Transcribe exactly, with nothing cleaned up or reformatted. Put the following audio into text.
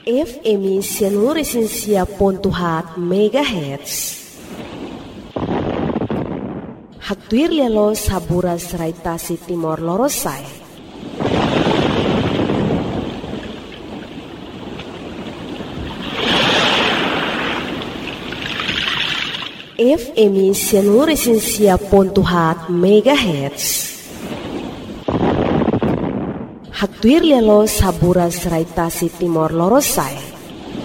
F M Sianuresinsia Pontuhat Megahertz. Haktuir lialo saburas raitasi Timor Lorosai. F M Sianuresinsia Pontuhat Megahertz. Haktuir lialo saburas raitasi Timor Lorosai.